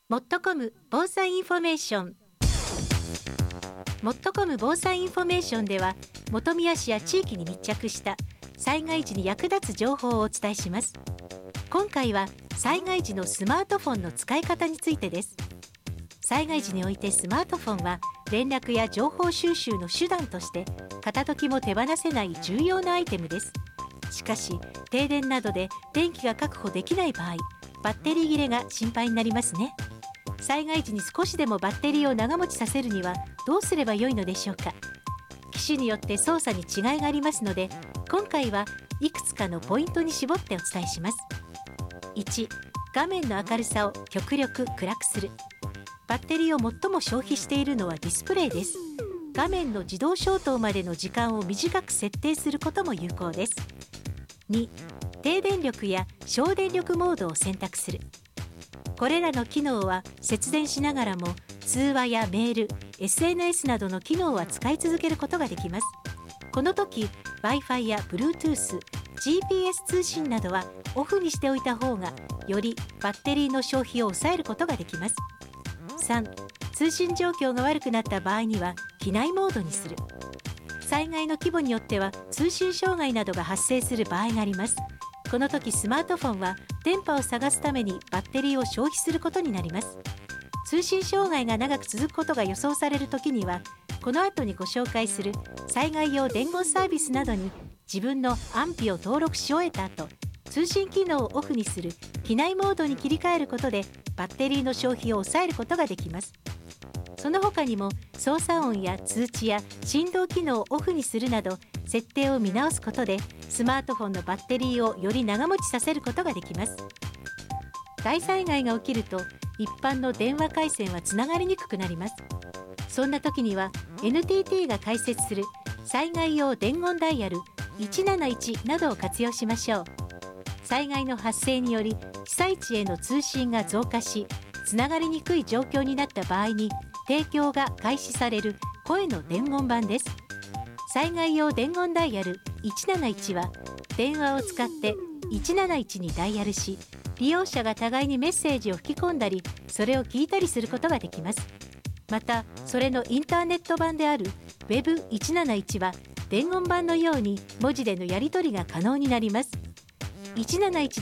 もっとこむ防災インフォメーション。もっとこむ防災インフォメーションでは、本宮市や地域に密着した災害時に役立つ情報をお伝えします。今回は災害時のスマートフォンの使い方についてです。災害時においてスマートフォンは連絡や情報収集の手段として片時も手放せない重要なアイテムです。しかし停電などで電気が確保できない場合、バッテリー切れが心配になりますね。災害時に少しでもバッテリーを長持ちさせるにはどうすればよいのでしょうか。機種によって操作に違いがありますので、今回はいくつかのポイントに絞ってお伝えします。1、画面の明るさを極力暗くする。バッテリーを最も消費しているのはディスプレイです。画面の自動消灯までの時間を短く設定することも有効です。2、低電力や省電力モードを選択する。これらの機能は節電しながらも通話やメール、SNS などの機能は使い続けることができます。この時 Wi-Fi や Bluetooth、GPS 通信などはオフにしておいた方がよりバッテリーの消費を抑えることができます。3、通信状況が悪くなった場合には機内モードにする。災害の規模によっては通信障害などが発生する場合があります。この時スマートフォンは電波を探すためにバッテリーを消費することになります。通信障害が長く続くことが予想される時には、この後にご紹介する災害用伝言サービスなどに自分の安否を登録し終えた後、通信機能をオフにする機内モードに切り替えることでバッテリーの消費を抑えることができます。その他にも操作音や通知や振動機能をオフにするなど設定を見直すことでスマートフォンのバッテリーをより長持ちさせることができます。大災害が起きると一般の電話回線はつながりにくくなります。そんな時には NTT が開設する災害用伝言ダイヤル171などを活用しましょう。災害の発生により被災地への通信が増加し、つながりにくい状況になった場合に提供が開始される声の伝言版です。災害用伝言ダイヤル171は電話を使って171にダイヤルし、利用者が互いにメッセージを吹き込んだりそれを聞いたりすることができます。またそれのインターネット版である Web171 は伝言版のように文字でのやり取りが可能になります。171